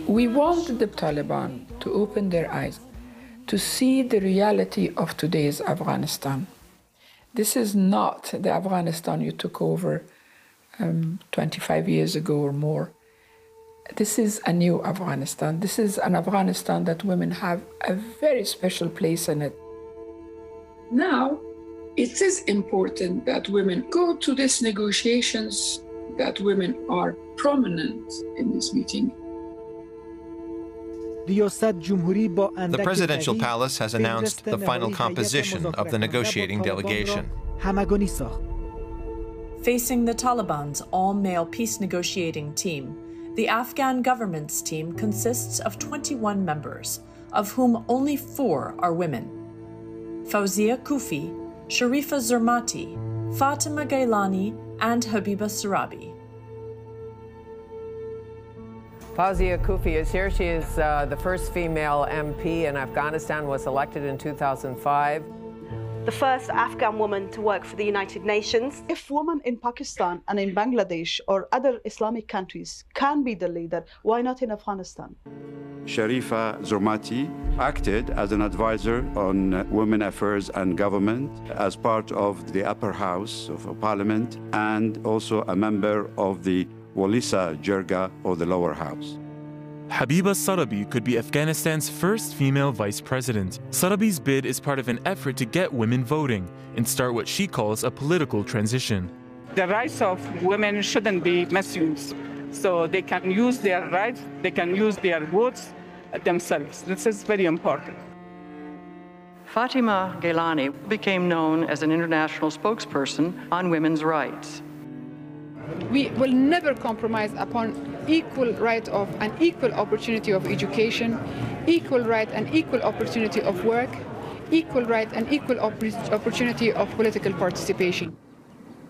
We want the Taliban to open their eyes, to see the reality of today's Afghanistan. This is not the Afghanistan you took over 25 years ago or more. This is a new Afghanistan. This is an Afghanistan that women have a very special place in it. Now, it is important that women go to these negotiations, that women are prominent in this meeting. The presidential palace has announced the final composition of the negotiating delegation. Facing the Taliban's all-male peace negotiating team, the Afghan government's team consists of 21 members, of whom only 4 are women. Fawzia Kufi, Sharifa Zermati, Fatima Gailani, and Habiba Sarabi. Fawzia Kufi is here. She is the first female MP in Afghanistan, was elected in 2005. The first Afghan woman to work for the United Nations. If women in Pakistan and in Bangladesh or other Islamic countries can be the leader, why not in Afghanistan? Sharifa Zermati acted as an advisor on women affairs and government as part of the upper house of Parliament and also a member of the Walisa Jirga or the lower house. Habiba Sarabi could be Afghanistan's first female vice president. Sarabi's bid is part of an effort to get women voting and start what she calls a political transition. The rights of women shouldn't be misused, so they can use their rights, they can use their votes themselves. This is very important. Fatima Gailani became known as an international spokesperson on women's rights. We will never compromise upon equal right of and equal opportunity of education, equal right and equal opportunity of work, equal right and equal opportunity of political participation.